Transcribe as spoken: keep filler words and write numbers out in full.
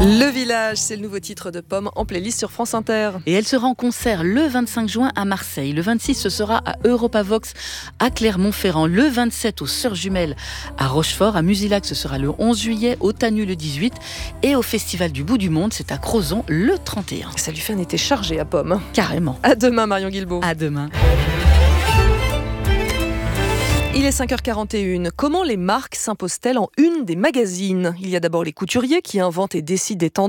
Le Village, c'est le nouveau titre de Pomme en playlist sur France Inter. Et elle sera en concert le vingt-cinq juin à Marseille. Le vingt-six, ce sera à Europavox à Clermont-Ferrand. Le vingt-sept, aux Sœurs Jumelles à Rochefort. À Musilac, ce sera le onze juillet. Au Tanu, le dix-huit. Et au Festival du Bout du Monde, c'est à Crozon, le trente et un. Ça lui fait un été chargé à Pomme. Carrément. À demain, Marion Guilbault. À demain. Il est cinq heures quarante et une. Comment les marques s'imposent-elles en une des magazines ? Il y a d'abord les couturiers qui inventent et décident des tendances.